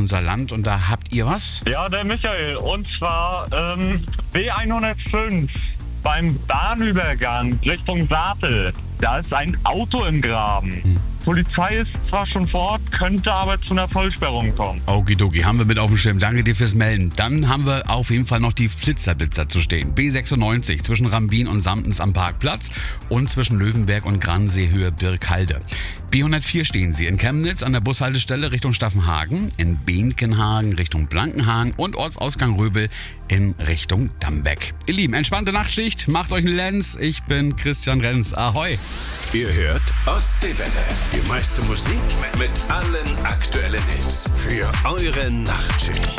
unser Land und da habt ihr was? Ja, der Michael. Und zwar B105 beim Bahnübergang Richtung Saatel. Da ist ein Auto im Graben. Polizei ist zwar schon vor Ort, könnte aber zu einer Vollsperrung kommen. Okidoki, haben wir mit auf dem Schirm. Danke dir fürs Melden. Dann haben wir auf jeden Fall noch die Flitzerblitzer zu stehen. B96 zwischen Rambin und Samtens am Parkplatz und zwischen Löwenberg und Gransee-Höhe Birkhalde. B104 stehen sie in Chemnitz an der Bushaltestelle Richtung Staffenhagen, in Behnkenhagen Richtung Blankenhagen und Ortsausgang Röbel in Richtung Dambeck. Ihr Lieben, entspannte Nachtschicht, macht euch einen Lenz. Ich bin Christian Renz. Ahoi! Ihr hört Ostseewelle. Die meiste Musik mit allen aktuellen Hits für eure Nachtschicht.